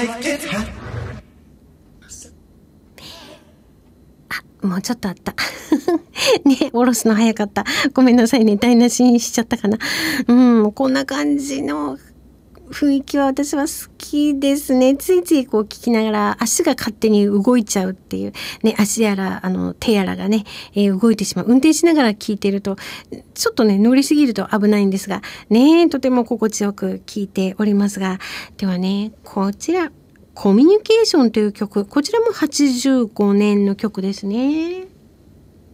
もうちょっとあったね、下ろすの早かった。ごめんなさいね、台無しにしちゃったかな。こんな感じの雰囲気は私は好きですね。ついついこう聞きながら足が勝手に動いちゃうっていうね、足やら手やらがね、動いてしまう。運転しながら聞いてるとちょっとね、乗りすぎると危ないんですがね、とても心地よく聞いておりますが、ではね、こちらコミュニケーションという曲、こちらも85年の曲ですね。